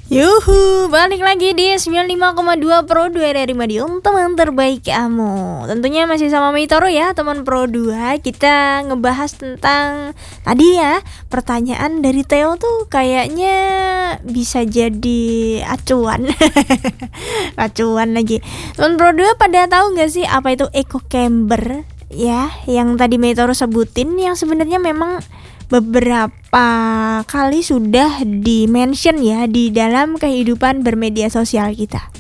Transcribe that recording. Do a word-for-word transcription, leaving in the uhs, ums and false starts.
Yuhu, balik lagi di sembilan puluh lima koma dua Pro dua R R I Madiun, teman terbaik kamu. Tentunya masih sama Meitoro ya, teman Pro dua. Kita ngebahas tentang tadi ya, pertanyaan dari Theo tuh kayaknya bisa jadi acuan. Acuan lagi. Teman Pro dua pada tahu gak sih apa itu echo chamber? Ya, yang tadi Meitoro sebutin, yang sebenarnya memang beberapa kali sudah di-mention ya di dalam kehidupan bermedia sosial kita.